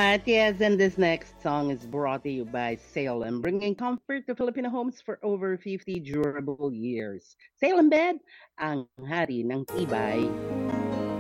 right, yes, and this next song is brought to you by Salem, bringing comfort to Filipino homes for over 50 durable years. Salem Bed, ang hari ng tibay.